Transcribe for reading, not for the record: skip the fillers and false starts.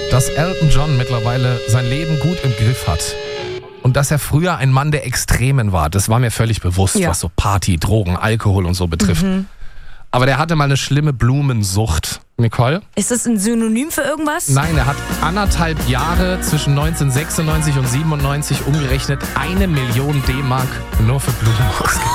dass Elton John mittlerweile sein Leben gut im Griff hat. Und dass er früher ein Mann der Extremen war, das war mir völlig bewusst, was so Party, Drogen, Alkohol und so betrifft. Aber der hatte mal eine schlimme Blumensucht. Nicole? Ist das ein Synonym für irgendwas? Nein, er hat 1,5 Jahre zwischen 1996 und 97 umgerechnet 1 Million D-Mark nur für Blumen ausgegeben.